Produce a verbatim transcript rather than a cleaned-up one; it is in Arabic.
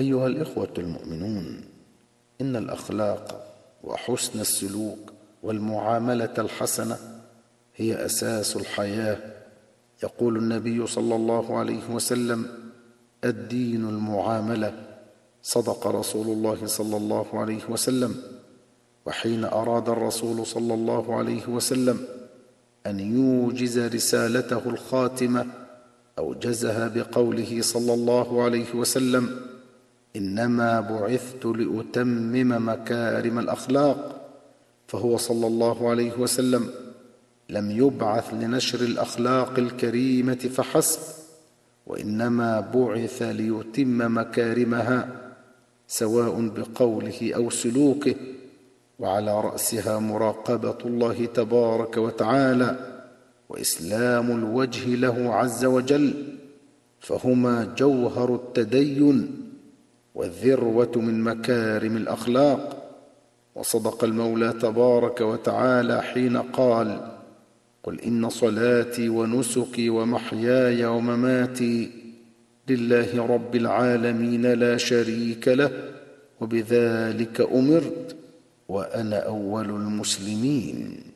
أيها الإخوة المؤمنون، إن الأخلاق وحسن السلوك والمعاملة الحسنة هي أساس الحياة. يقول النبي صلى الله عليه وسلم: الدين المعاملة. صدق رسول الله صلى الله عليه وسلم. وحين أراد الرسول صلى الله عليه وسلم أن يوجز رسالته الخاتمة أوجزها بقوله صلى الله عليه وسلم: إنما بعثت لأتمم مكارم الأخلاق. فهو صلى الله عليه وسلم لم يبعث لنشر الأخلاق الكريمة فحسب، وإنما بعث ليتم مكارمها سواء بقوله أو سلوكه، وعلى رأسها مراقبة الله تبارك وتعالى وإسلام الوجه له عز وجل، فهما جوهر التدين والذروة من مكارم الأخلاق. وصدق المولى تبارك وتعالى حين قال: قل إن صلاتي ونسكي ومحياي ومماتي لله رب العالمين لا شريك له وبذلك أمرت وأنا أول المسلمين.